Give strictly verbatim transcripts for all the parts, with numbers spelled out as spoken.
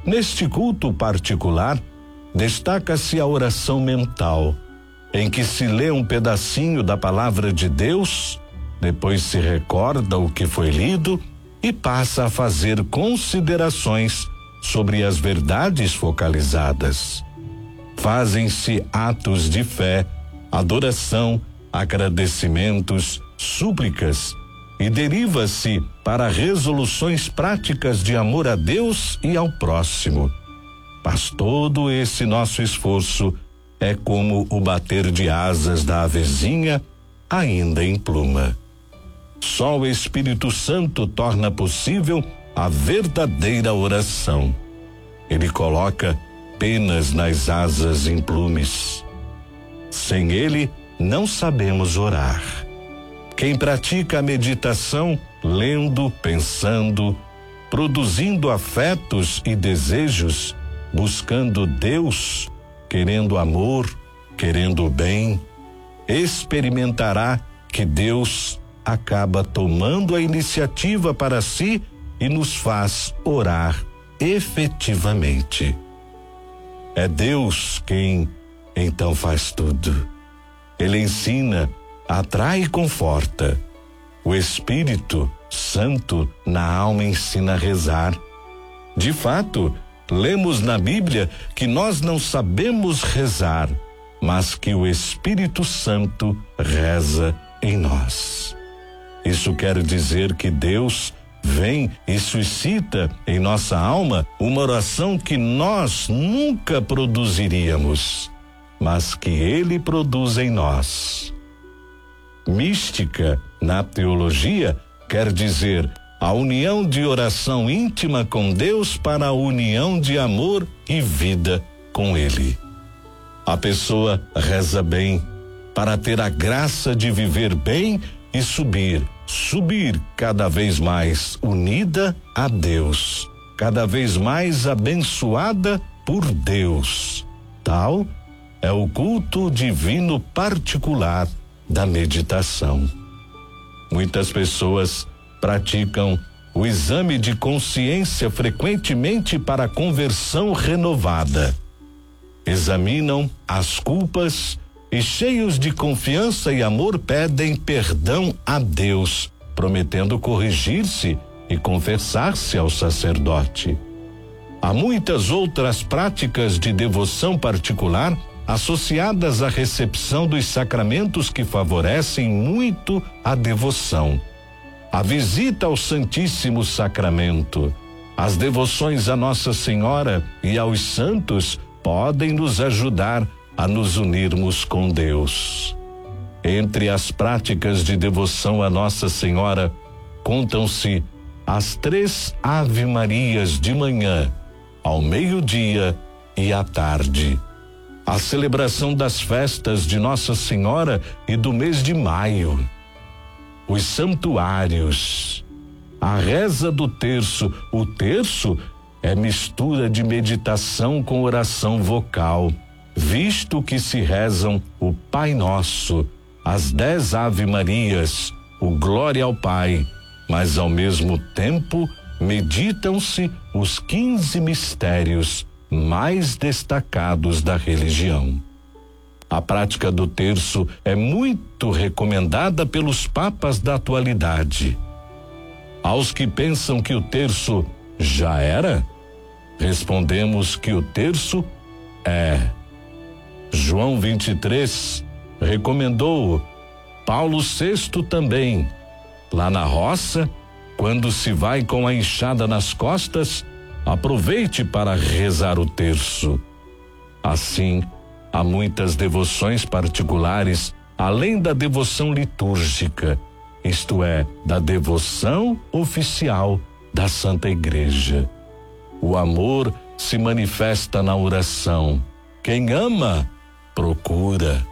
Neste culto particular, destaca-se a oração mental, em que se lê um pedacinho da palavra de Deus, depois se recorda o que foi lido e passa a fazer considerações sobre as verdades focalizadas. Fazem-se atos de fé, adoração, agradecimentos, súplicas e deriva-se para resoluções práticas de amor a Deus e ao próximo. Mas todo esse nosso esforço é como o bater de asas da avezinha ainda em pluma. Só o Espírito Santo torna possível a verdadeira oração. Ele coloca penas nas asas em plumes. Sem ele, não sabemos orar. Quem pratica a meditação, lendo, pensando, produzindo afetos e desejos, buscando Deus, querendo amor, querendo o bem, experimentará que Deus acaba tomando a iniciativa para si e nos faz orar efetivamente. É Deus quem então faz tudo. Ele ensina, atrai e conforta. O Espírito Santo na alma ensina a rezar. De fato, lemos na Bíblia que nós não sabemos rezar, mas que o Espírito Santo reza em nós. Isso quer dizer que Deus vem e suscita em nossa alma uma oração que nós nunca produziríamos, mas que Ele produz em nós. Mística, na teologia, quer dizer a união de oração íntima com Deus para a união de amor e vida com Ele. A pessoa reza bem para ter a graça de viver bem e subir, subir cada vez mais unida a Deus, cada vez mais abençoada por Deus. Tal é o culto divino particular da meditação. Muitas pessoas praticam o exame de consciência frequentemente para a conversão renovada. Examinam as culpas e, cheios de confiança e amor, pedem perdão a Deus, prometendo corrigir-se e confessar-se ao sacerdote. Há muitas outras práticas de devoção particular associadas à recepção dos sacramentos que favorecem muito a devoção. A visita ao Santíssimo Sacramento, as devoções a Nossa Senhora e aos santos podem nos ajudar a nos unirmos com Deus. Entre as práticas de devoção a Nossa Senhora, contam-se as três Ave-Marias de manhã, ao meio-dia e à tarde. A celebração das festas de Nossa Senhora e do mês de maio. Os santuários. A reza do terço. O terço é mistura de meditação com oração vocal, visto que se rezam o Pai Nosso, as dez Ave-Marias, o Glória ao Pai, mas ao mesmo tempo meditam-se os quinze mistérios mais destacados da religião. A prática do terço é muito recomendada pelos papas da atualidade. Aos que pensam que o terço já era, respondemos que o terço é. João vinte e três recomendou, Paulo sexto também. Lá na roça, quando se vai com a enxada nas costas, aproveite para rezar o terço. Assim, há muitas devoções particulares, além da devoção litúrgica, isto é, da devoção oficial da Santa Igreja. O amor se manifesta na oração. Quem ama, procura.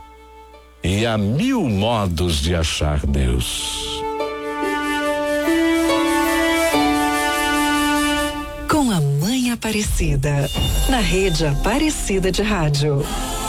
E há mil modos de achar Deus. Com a Mãe Aparecida, na Rede Aparecida de Rádio.